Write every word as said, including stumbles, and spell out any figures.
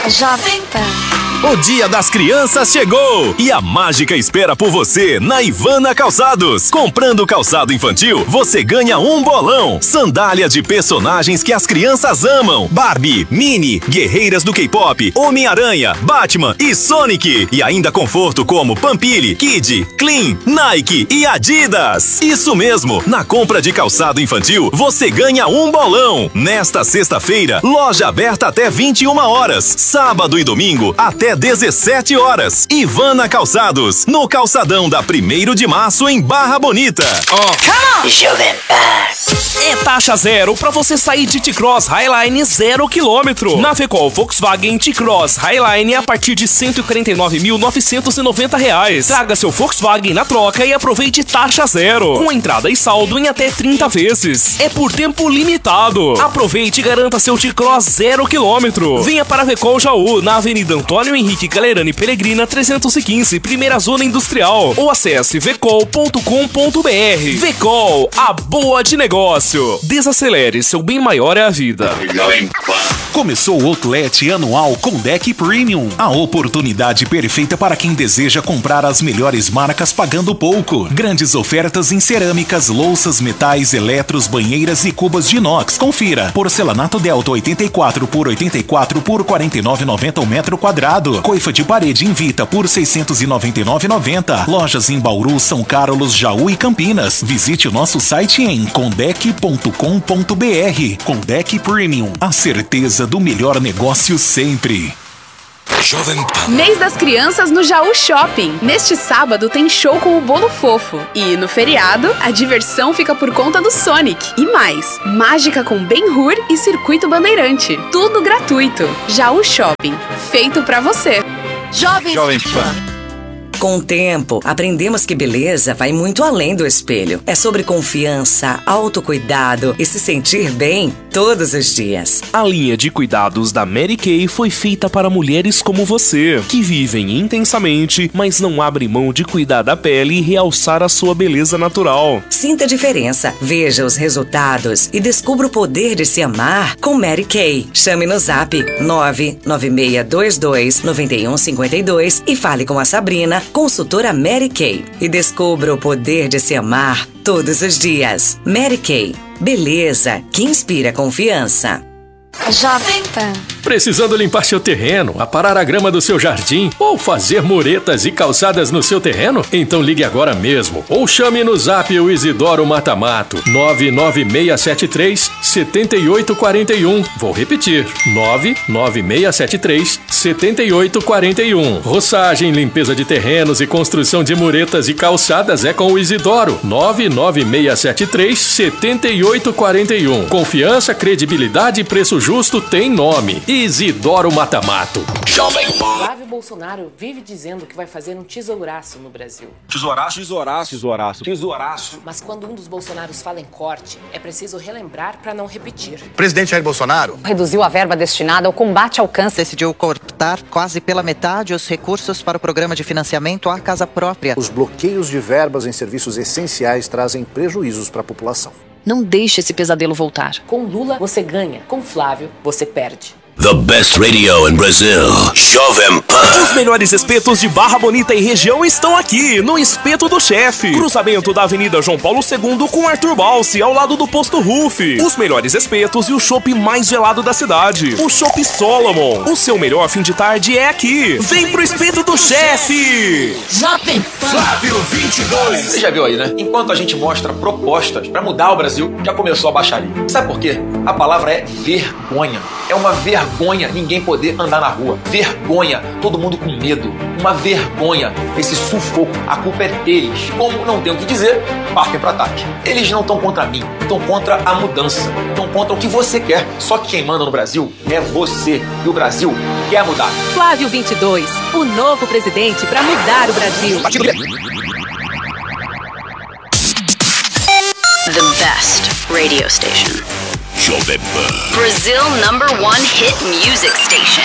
Jovem Pan. O Dia das Crianças chegou e a mágica espera por você na Ivana Calçados. Comprando calçado infantil, você ganha um bolão. Sandália de personagens que as crianças amam. Barbie, Minnie, guerreiras do K-pop, Homem-Aranha, Batman e Sonic. E ainda conforto como Pampili, Kid, Clean, Nike e Adidas. Isso mesmo, na compra de calçado infantil, você ganha um bolão. Nesta sexta-feira, loja aberta até vinte e uma horas. Sábado e domingo até dezessete horas. Ivana Calçados, no calçadão da primeiro de março em Barra Bonita. Oh. Jovem Pan. É taxa zero pra você sair de T-Cross Highline zero quilômetro. Na Fecol Volkswagen T-Cross Highline a partir de cento e quarenta e nove mil novecentos e noventa reais. Traga seu Volkswagen na troca e aproveite taxa zero, com entrada e saldo em até trinta vezes. É por tempo limitado. Aproveite e garanta seu T-Cross zero quilômetro. Venha para a Fecol Jaú, na Avenida Antônio Henrique Galerani Peregrina trezentos e quinze, primeira zona industrial. Ou acesse vecol ponto com ponto br. Vecol, a boa de negócio. Desacelere, seu bem maior é a vida. Começou o Outlet Anual com Deck Premium. A oportunidade perfeita para quem deseja comprar as melhores marcas pagando pouco. Grandes ofertas em cerâmicas, louças, metais, eletros, banheiras e cubas de inox. Confira. Porcelanato Delta oitenta e quatro por oitenta e quatro por quarenta e nove reais e noventa centavos o metro quadrado. Coifa de parede Invita por seiscentos e noventa e nove reais e noventa centavos. Lojas em Bauru, São Carlos, Jaú e Campinas. Visite o nosso site em condec ponto com ponto br. Condec Premium. A certeza do melhor negócio sempre. Mês das Crianças no Jaú Shopping. Neste sábado tem show com o Bolo Fofo. E no feriado, a diversão fica por conta do Sonic. E mais, mágica com Ben-Hur e Circuito Bandeirante. Tudo gratuito. Jaú Shopping. Feito pra você. Jovem, Jovem Pan. Com o tempo, aprendemos que beleza vai muito além do espelho. É sobre confiança, autocuidado e se sentir bem todos os dias. A linha de cuidados da Mary Kay foi feita para mulheres como você, que vivem intensamente, mas não abrem mão de cuidar da pele e realçar a sua beleza natural. Sinta a diferença, veja os resultados e descubra o poder de se amar com Mary Kay. Chame no zap nove nove seis dois dois nove um cinco dois e fale com a Sabrina, consultora Mary Kay, e descubra o poder de se amar todos os dias. Mary Kay, beleza que inspira confiança. Jovem Pan. Precisando limpar seu terreno, aparar a grama do seu jardim ou fazer muretas e calçadas no seu terreno? Então ligue agora mesmo ou chame no zap o Isidoro Matamato nove nove seis sete três sete oito quatro um. Vou repetir, nove nove seis sete três sete oito quatro um. Roçagem, limpeza de terrenos e construção de muretas e calçadas é com o Isidoro nove nove seis sete três sete oito quatro um. Confiança, credibilidade e preço justo tem nome. Isidoro Matamato. Jovem Flávio Bolsonaro vive dizendo que vai fazer um tesouraço no Brasil. Tesouraço? Tesouraço. Tesouraço. Tesouraço. Mas quando um dos Bolsonaros fala em corte, é preciso relembrar para não repetir. Presidente Jair Bolsonaro reduziu a verba destinada ao combate ao câncer. Decidiu cortar quase pela metade os recursos para o programa de financiamento à casa própria. Os bloqueios de verbas em serviços essenciais trazem prejuízos para a população. Não deixe esse pesadelo voltar. Com Lula, você ganha. Com Flávio, você perde. The best radio in Brazil. Jovem Pan. Os melhores espetos de Barra Bonita e região estão aqui, no Espeto do Chefe. Cruzamento da Avenida João Paulo segundo com Arthur Balsi, ao lado do Posto Ruff. Os melhores espetos e o chopp mais gelado da cidade. O Chopp Solomon. O seu melhor fim de tarde é aqui. Vem pro Espeto do Chefe. Jovem Pan. Flávio vinte e dois. Você já viu aí, né? Enquanto a gente mostra propostas pra mudar o Brasil, já começou a baixaria. Sabe por quê? A palavra é vergonha. É uma vergonha. Vergonha ninguém poder andar na rua. Vergonha, todo mundo com medo. Uma vergonha, esse sufoco. A culpa é deles. Como não tem o que dizer, partem para ataque. Eles não estão contra mim, estão contra a mudança. Estão contra o que você quer. Só que quem manda no Brasil é você. E o Brasil quer mudar. Flávio vinte e dois, o novo presidente para mudar o Brasil. The best radio station. Jovem Pan. Brazil number one hit music station.